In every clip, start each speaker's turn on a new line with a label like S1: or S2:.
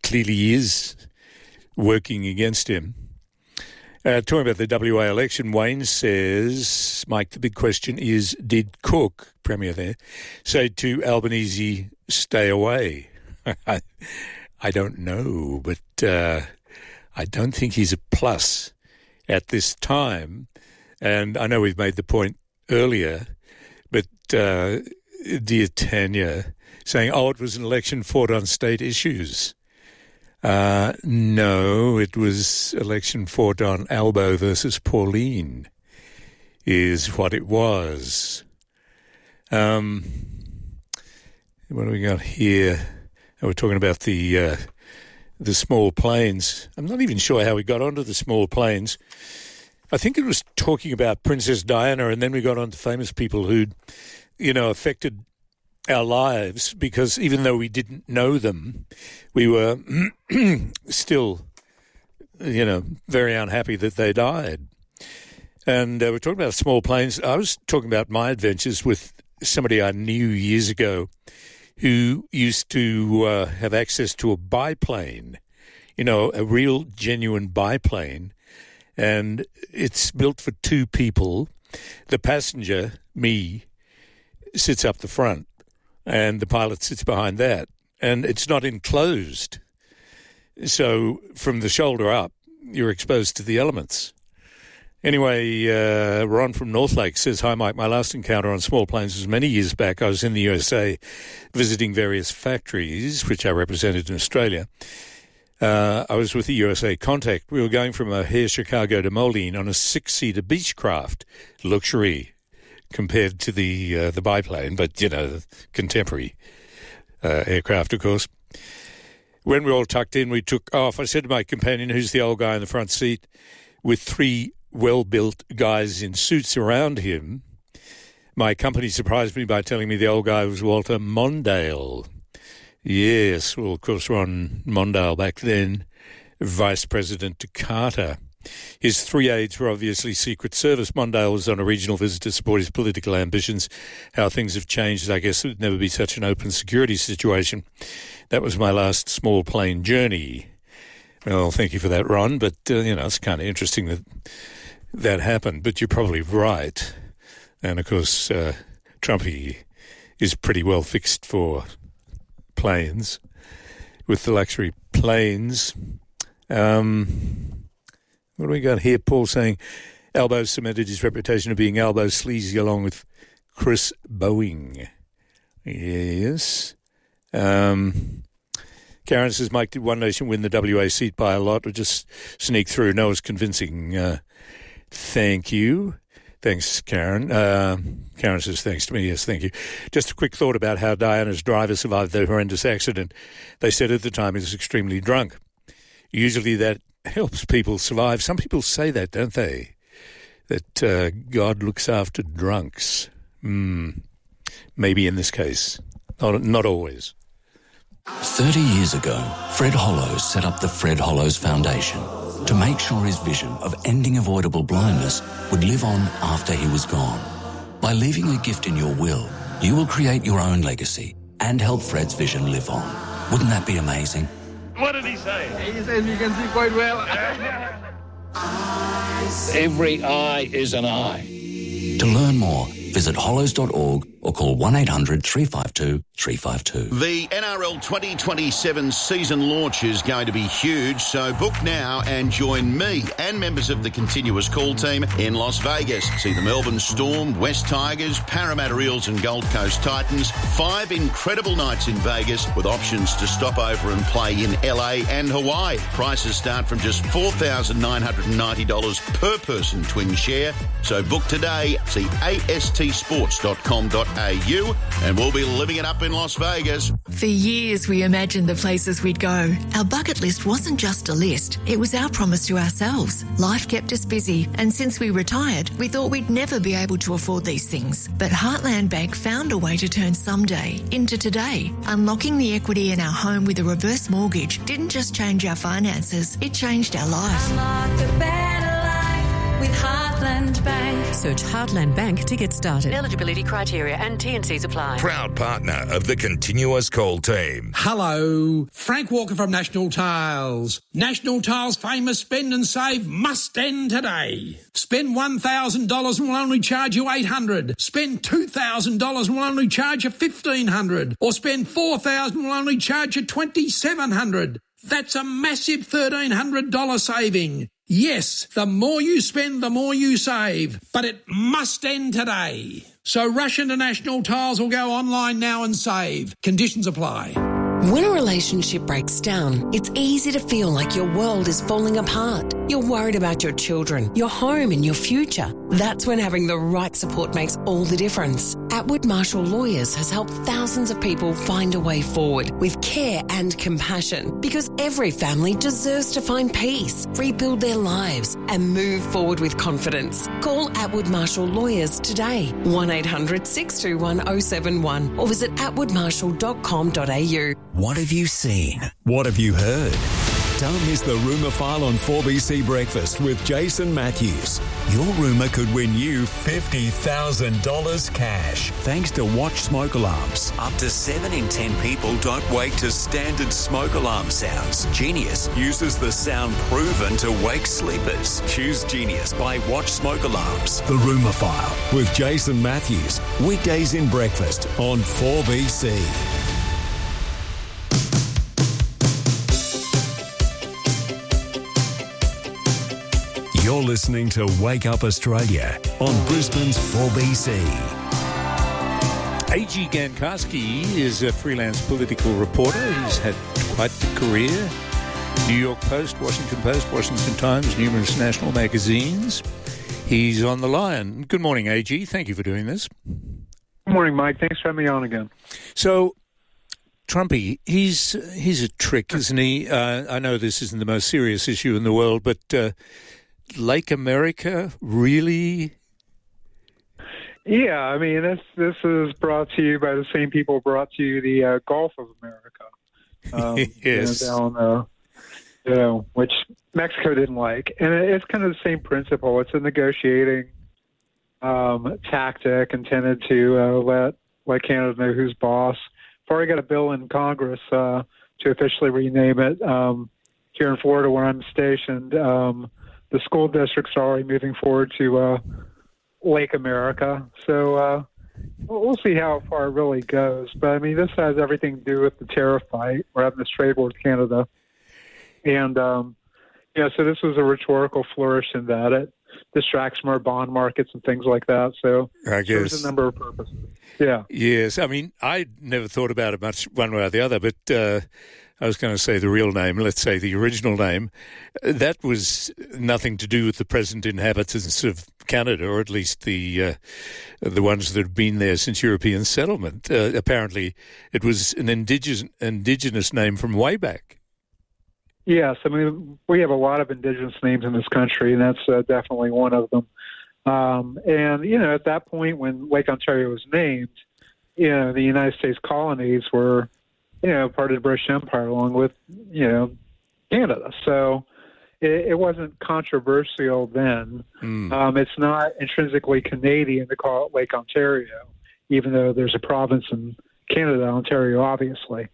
S1: clearly is working against him. Talking about the WA election, Wayne says, Mike, the big question is, did Cook, Premier there, say to Albanese, stay away? I don't know, but I don't think he's a plus at this time. And I know we've made the point earlier, but dear Tanya, saying, it was an election fought on state issues. No, it was election fought on Albo versus Pauline is what it was. What do we got here? We're talking about the small planes. I'm not even sure how we got onto the small planes. I think it was talking about Princess Diana, and then we got on to famous people who'd, affected our lives, because even though we didn't know them, we were still, very unhappy that they died. And we're talking about small planes. I was talking about my adventures with somebody I knew years ago who used to have access to a biplane, a real genuine biplane. And it's built for two people. The passenger, me, sits up the front, and the pilot sits behind that. And it's not enclosed. So from the shoulder up, you're exposed to the elements. Anyway, Ron from Northlake says, hi, Mike. My last encounter on small planes was many years back. I was in the USA visiting various factories, which I represented in Australia. I was with the USA Contact. We were going from O'Hare, Chicago to Moline on a 6-seater Beechcraft, luxury compared to the biplane, but, contemporary aircraft, of course. When we were all tucked in, we took off. I said to my companion, who's the old guy in the front seat, with 3 well-built guys in suits around him, my company surprised me by telling me the old guy was Walter Mondale. Yes, well, of course, Ron Mondale back then, Vice President to Carter. His 3 aides were obviously Secret Service. Mondale was on a regional visit to support his political ambitions. How things have changed, I guess it would never be such an open security situation. That was my last small plane journey. Well, thank you for that, Ron, but, it's kind of interesting that happened. But you're probably right. And, of course, Trumpy is pretty well fixed for planes, with the luxury planes. What do we got here? Paul saying Albo cemented his reputation of being Albo sleazy along with Chris Boeing. Yes. Karen says, Mike, did One Nation win the WA seat by a lot or just sneak through? No, it's convincing. Thank you. Thanks, Karen. Karen says, thanks to me. Yes, thank you. Just a quick thought about how Diana's driver survived the horrendous accident. They said at the time he was extremely drunk. Usually that helps people survive. Some people say that, don't they? That God looks after drunks. Maybe in this case. Not always.
S2: 30 years ago, Fred Hollows set up the Fred Hollows Foundation to make sure his vision of ending avoidable blindness would live on after he was gone. By leaving a gift in your will, you will create your own legacy and help Fred's vision live on. Wouldn't that be amazing?
S3: What did he say?
S4: He says you can see quite well.
S3: Every eye is an eye.
S2: To learn more, visit hollows.org or call 1-800-352-352.
S5: The NRL 2027 season launch is going to be huge, so book now and join me and members of the continuous call team in Las Vegas. See the Melbourne Storm, West Tigers, Parramatta Eels and Gold Coast Titans. 5 incredible nights in Vegas with options to stop over and play in LA and Hawaii. Prices start from just $4,990 per person twin share. So book today. See astsports.com.au and we'll be living it up in Las Vegas.
S6: For years we imagined the places we'd go. Our bucket list wasn't just a list, it was our promise to ourselves. Life kept us busy, and since we retired, we thought we'd never be able to afford these things. But Heartland Bank found a way to turn someday into today. Unlocking the equity in our home with a reverse mortgage didn't just change our finances, it changed our life.
S7: Unlock a better life with Heartland. Heartland Bank.
S8: Search Heartland Bank to get started.
S9: Eligibility criteria and T&Cs apply.
S10: Proud partner of the Continuous Call team.
S11: Hello, Frank Walker from National Tiles. National Tiles' famous spend and save must end today. Spend $1,000 and we'll only charge you $800. Spend $2,000 and we'll only charge you $1,500. Or spend $4,000 and we'll only charge you $2,700. That's a massive $1,300 saving. Yes, the more you spend, the more you save. But it must end today. So rush into National Tiles or go online now and save. Conditions apply.
S12: When a relationship breaks down, it's easy to feel like your world is falling apart. You're worried about your children, your home and your future. That's when having the right support makes all the difference. Atwood Marshall Lawyers has helped thousands of people find a way forward with care and compassion, because every family deserves to find peace, rebuild their lives and move forward with confidence. Call Atwood Marshall Lawyers today, 1-800-621-071 or visit atwoodmarshall.com.au.
S2: What have you seen? What have you heard? Don't miss the Rumour File on 4BC Breakfast with Jason Matthews. Your rumour could win you $50,000 cash thanks to Watch Smoke Alarms. Up to 7 in 10 people don't wake to standard smoke alarm sounds. Genius uses the sound proven to wake sleepers. Choose Genius by Watch Smoke Alarms. The Rumour File with Jason Matthews. Weekdays in breakfast on 4BC. You're listening to Wake Up Australia on Brisbane's 4BC.
S1: A.G. Gankarski is a freelance political reporter. He's had quite the career. New York Post, Washington Times, numerous national magazines. He's on the line. Good morning, A.G. Thank you for doing this.
S4: Good morning, Mike. Thanks for having me on again.
S1: So, Trumpy, he's a trick, isn't he? I know this isn't the most serious issue in the world, but Lake America, really?
S4: Yeah, I mean, this is brought to you by the same people who brought to you the Gulf of America.
S1: Yes.
S4: Which Mexico didn't like. And it's kind of the same principle. It's a negotiating tactic intended to let Canada know who's boss. I've already got a bill in Congress to officially rename it. Here in Florida, where I'm stationed, the school districts are already moving forward to Lake America. So we'll see how far it really goes. But, I mean, this has everything to do with the tariff fight. We're having this trade war with Canada. And, so this was a rhetorical flourish in that it distracts from our bond markets and things like that. So
S1: I guess
S4: there's a number of purposes. Yeah.
S1: Yes. I mean, I never thought about it much one way or the other, but I was going to say the real name, let's say the original name, that was nothing to do with the present inhabitants of Canada, or at least the ones that have been there since European settlement. Apparently, it was an indigenous name from way back.
S4: Yes, I mean, we have a lot of indigenous names in this country, and that's definitely one of them. At that point when Lake Ontario was named, the United States colonies were part of the British Empire along with, Canada. So it wasn't controversial then. It's not intrinsically Canadian to call it Lake Ontario, even though there's a province in Canada, Ontario, obviously.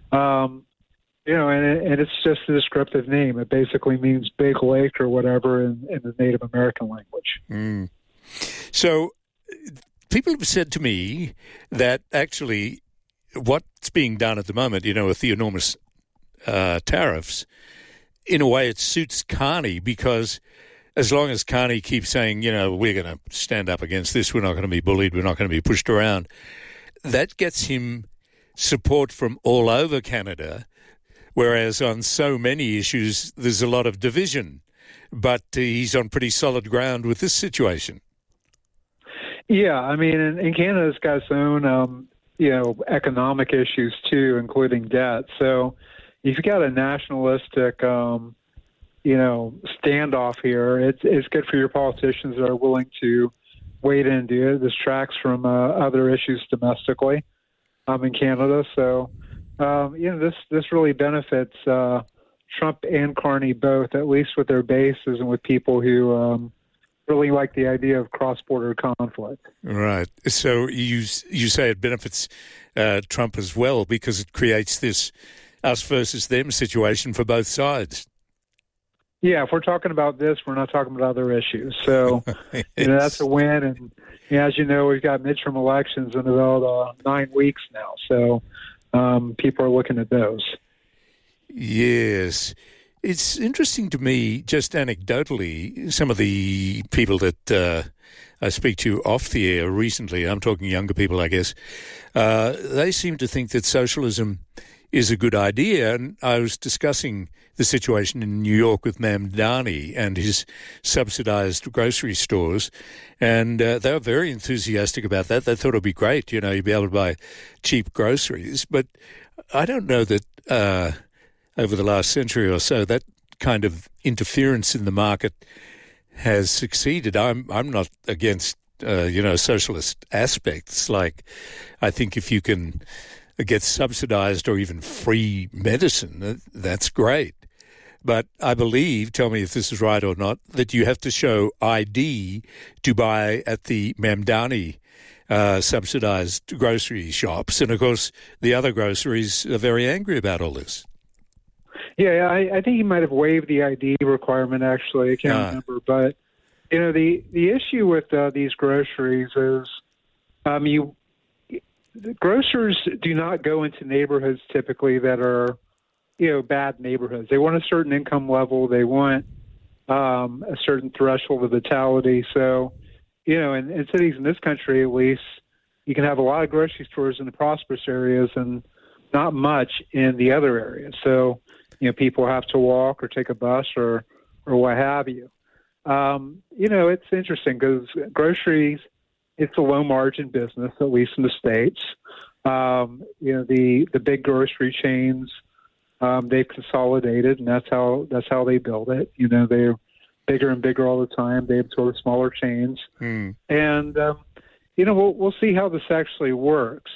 S4: And it's just a descriptive name. It basically means big lake or whatever in the Native American language.
S1: So people have said to me that actually what's being done at the moment, with the enormous tariffs, in a way it suits Carney, because as long as Carney keeps saying, we're going to stand up against this, we're not going to be bullied, we're not going to be pushed around, that gets him support from all over Canada, whereas on so many issues there's a lot of division. But he's on pretty solid ground with this situation.
S4: Yeah, I mean, and Canada's got its own economic issues too, including debt. So if you've got a nationalistic, standoff here, it's good for your politicians that are willing to wade into it. This tracks from other issues domestically in Canada. So, this really benefits Trump and Carney both, at least with their bases and with people who really like the idea of cross-border conflict.
S1: Right. So you say it benefits Trump as well because it creates this us versus them situation for both sides.
S4: Yeah, if we're talking about this, we're not talking about other issues. So
S1: Yes.
S4: that's a win. And as you know, we've got midterm elections in about 9 weeks now. So people are looking at those.
S1: Yes. It's interesting to me, just anecdotally, some of the people that I speak to off the air recently, I'm talking younger people, I guess, they seem to think that socialism is a good idea. And I was discussing the situation in New York with Mamdani and his subsidized grocery stores, and they were very enthusiastic about that. They thought it would be great, you'd be able to buy cheap groceries. But I don't know that over the last century or so, that kind of interference in the market has succeeded. I'm not against, socialist aspects. Like, I think if you can get subsidized or even free medicine, that's great. But I believe, tell me if this is right or not, that you have to show ID to buy at the Mamdani subsidized grocery shops. And, of course, the other groceries are very angry about all this.
S4: Yeah, I think he might have waived the ID requirement, actually. I can't remember. But, the issue with these groceries is the grocers do not go into neighborhoods typically that are, bad neighborhoods. They want a certain income level. They want a certain threshold of vitality. So, in cities in this country, at least, you can have a lot of grocery stores in the prosperous areas and not much in the other areas. So, people have to walk or take a bus or what have you. It's interesting because groceries, it's a low margin business, at least in the States. The big grocery chains, they've consolidated, and that's how they build it. They're bigger and bigger all the time. They absorb smaller chains, and we'll see how this actually works.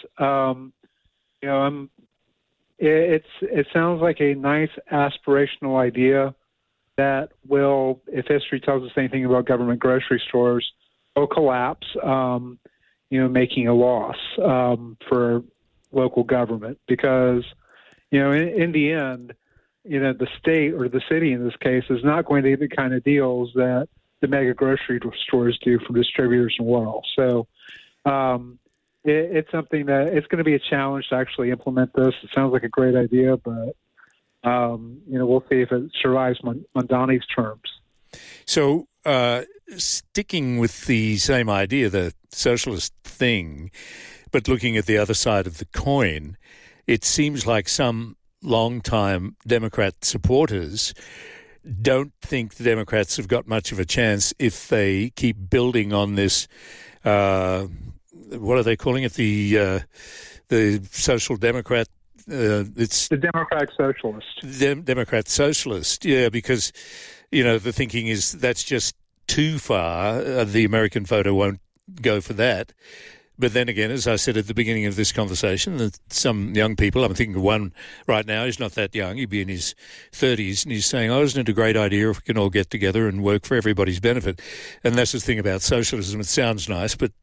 S4: It sounds like a nice aspirational idea that will, if history tells us anything about government grocery stores, will collapse, making a loss for local government because, in the end, the state or the city in this case is not going to get the kind of deals that the mega grocery stores do from distributors and well. So it's something that it's going to be a challenge to actually implement this. It sounds like a great idea, but we'll see if it survives Mamdani's terms.
S1: So sticking with the same idea, the socialist thing, but looking at the other side of the coin, it seems like some long-time Democrat supporters don't think the Democrats have got much of a chance if they keep building on this. What are they calling it? The Social Democrat. It's
S4: the Democratic Socialist.
S1: Democrat Socialist. Yeah, because the thinking is that's just too far. The American voter won't go for that. But then again, as I said at the beginning of this conversation, that some young people, I'm thinking of one right now, he's not that young, he'd be in his 30s, and he's saying, isn't it a great idea if we can all get together and work for everybody's benefit? And that's the thing about socialism. It sounds nice, but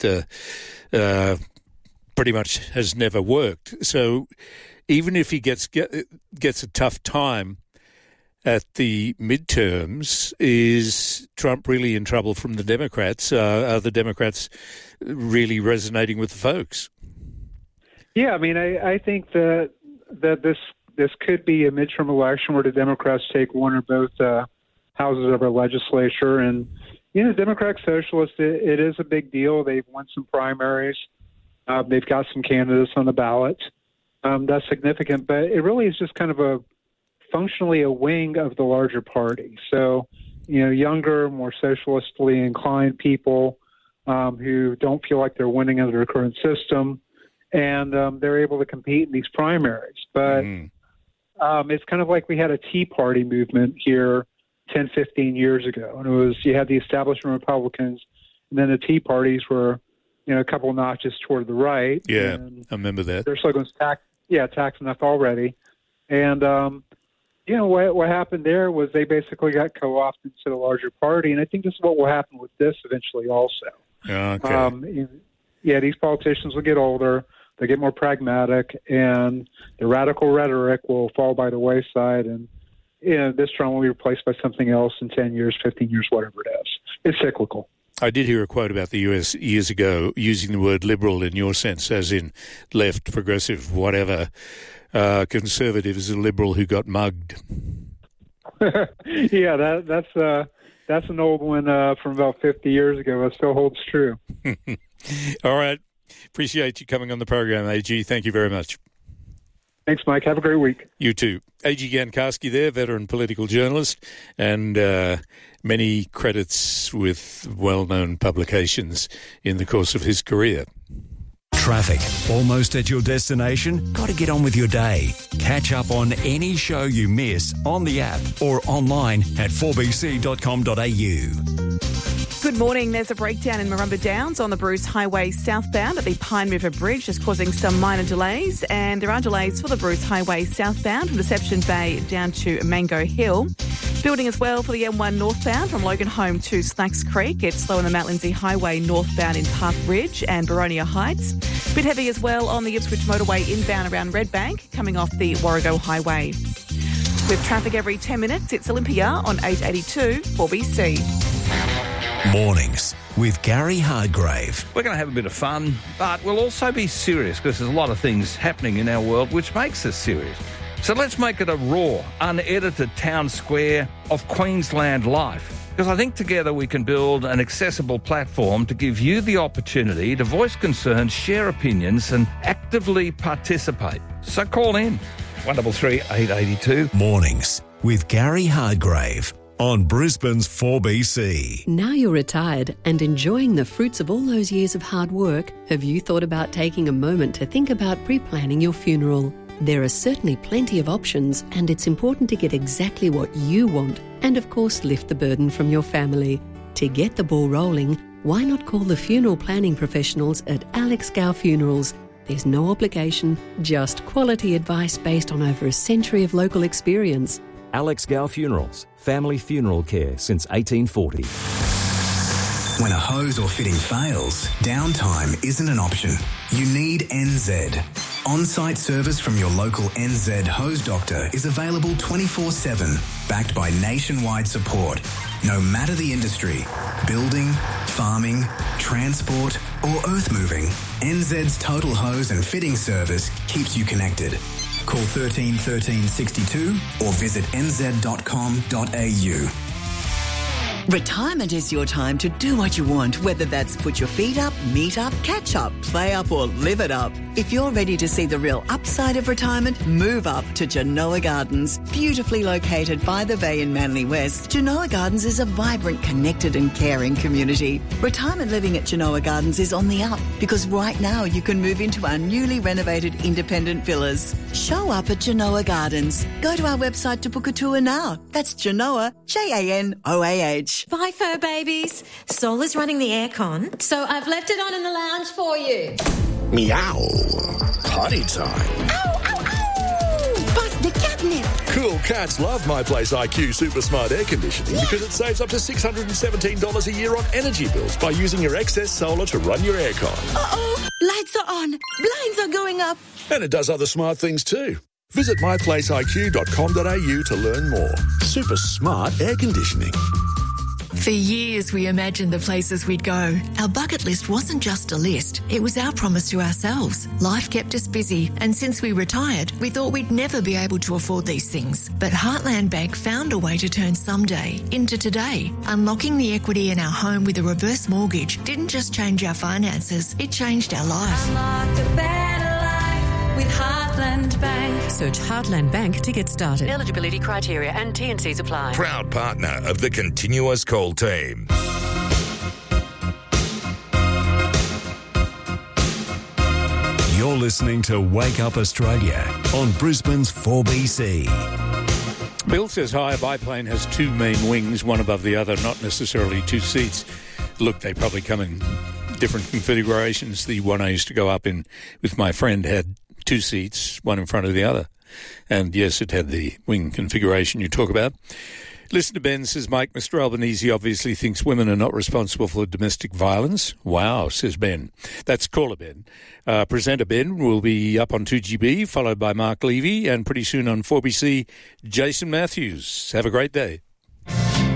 S1: pretty much has never worked. So even if he gets a tough time at the midterms, is Trump really in trouble from the Democrats? Are the Democrats really resonating with the folks?
S4: Yeah, I mean, I think that this could be a midterm election where the Democrats take one or both houses of our legislature. And, Democratic Socialists, it is a big deal. They've won some primaries. They've got some candidates on the ballot. That's significant, but it really is just kind of functionally a wing of the larger party. So, younger, more socialistly inclined people who don't feel like they're winning under the current system, and they're able to compete in these primaries. But it's kind of like we had a Tea Party movement here 10, 15 years ago. And it was, you had the establishment Republicans, and then the Tea Parties were, a couple notches toward the right.
S1: Yeah, I remember that.
S4: Their slogan's tax enough already. And, what happened there was they basically got co-opted to the larger party, and I think this is what will happen with this eventually also.
S1: Okay.
S4: These politicians will get older, they get more pragmatic, and the radical rhetoric will fall by the wayside, and this term will be replaced by something else in 10 years, 15 years, whatever it is. It's cyclical.
S1: I did hear a quote about the US years ago using the word liberal in your sense, as in left, progressive, whatever. Conservative is a liberal who got mugged.
S4: Yeah, that's an old one from about 50 years ago. It still holds true.
S1: All right. Appreciate you coming on the program, AG. Thank you very much.
S4: Thanks, Mike. Have a great week.
S1: You too. A.G. Gankarski there, veteran political journalist, and many credits with well-known publications in the course of his career.
S7: Traffic. Almost at your destination? Got to get on with your day. Catch up on any show you miss on the app or online at 4bc.com.au.
S13: Good morning. There's a breakdown in Marumba Downs on the Bruce Highway southbound at the Pine River Bridge, just causing some minor delays. And there are delays for the Bruce Highway southbound from Deception Bay down to Mango Hill. Building as well for the M1 northbound from Logan Home to Slacks Creek. It's slow on the Mount Lindsay Highway northbound in Park Ridge and Boronia Heights. A bit heavy as well on the Ipswich Motorway inbound around Redbank, coming off the Warrego Highway. With traffic every 10 minutes, it's Olympia on 882 4BC.
S7: Mornings with Gary Hardgrave.
S14: We're going to have a bit of fun, but we'll also be serious because there's a lot of things happening in our world which makes us serious. So let's make it a raw, unedited town square of Queensland life. Because I think together we can build an accessible platform to give you the opportunity to voice concerns, share opinions and actively participate. So call in 133 882.
S7: Mornings with Gary Hardgrave on Brisbane's 4BC.
S8: Now you're retired and enjoying the fruits of all those years of hard work, have you thought about taking a moment to think about pre-planning your funeral? There are certainly plenty of options, and it's important to get exactly what you want and, of course, lift the burden from your family. To get the ball rolling, why not call the funeral planning professionals at Alex Gow Funerals? There's no obligation, just quality advice based on over a century of local experience.
S15: Alex Gow Funerals, family funeral care since 1840.
S16: When a hose or fitting fails, downtime isn't an option. You need NZ. On-site service from your local NZ hose doctor is available 24/7, backed by nationwide support. No matter the industry, building, farming, transport or earth moving, NZ's total hose and fitting service keeps you connected. Call 13 13 62 or visit nz.com.au.
S17: Retirement is your time to do what you want, whether that's put your feet up, meet up, catch up, play up or live it up. If you're ready to see the real upside of retirement, move up to Genoa Gardens. Beautifully located by the bay in Manly West, Genoa Gardens is a vibrant, connected and caring community. Retirement living at Genoa Gardens is on the up because right now you can move into our newly renovated independent villas. Show up at Genoa Gardens. Go to our website to book a tour now. That's Genoa, Janoah.
S18: Bye, fur babies. Sol is running the aircon, so I've left it on in the lounge for you.
S19: Meow. Potty time.
S18: Ow, ow, ow! Bust the catnip.
S19: Cool cats love My Place IQ Super Smart Air Conditioning because it saves up to $617 a year on energy bills by using your excess solar to run your aircon.
S17: Uh-oh, lights are on, blinds are going up.
S19: And it does other smart things too. Visit myplaceiq.com.au to learn more. Super smart air conditioning.
S6: For years, we imagined the places we'd go. Our bucket list wasn't just a list. It was our promise to ourselves. Life kept us busy, and since we retired, we thought we'd never be able to afford these things. But Heartland Bank found a way to turn someday into today. Unlocking the equity in our home with a reverse mortgage didn't just change our finances, it changed our life.
S18: Unlock a better life with Heartland Bank.
S8: Search Heartland Bank to get started.
S9: Eligibility criteria and T&Cs apply.
S10: Proud partner of the Continuous Call Team.
S7: You're listening to Wake Up Australia on Brisbane's 4BC.
S1: Bill says, hi, a biplane has two main wings, one above the other, not necessarily two seats. Look, they probably come in different configurations. The one I used to go up in with my friend had two seats, one in front of the other. And yes, it had the wing configuration you talk about. Listen to Ben, says Mike. Mr. Albanese obviously thinks women are not responsible for domestic violence. Wow, says Ben. That's caller Ben. Presenter Ben will be up on 2GB, followed by Mark Levy, and pretty soon on 4BC, Jason Matthews. Have a great day.